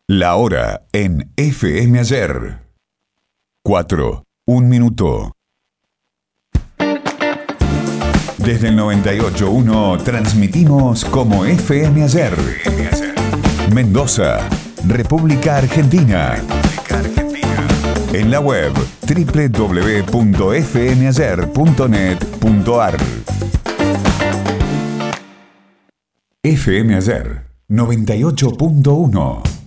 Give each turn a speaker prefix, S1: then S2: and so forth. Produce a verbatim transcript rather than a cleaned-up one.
S1: La hora en F M Ayer. cuatro, un minuto. Desde el noventa y ocho punto uno transmitimos como F M Ayer. Mendoza, República Argentina. En la web doble u doble u doble u punto f m ayer punto net punto a r. F M Ayer noventa y ocho punto uno.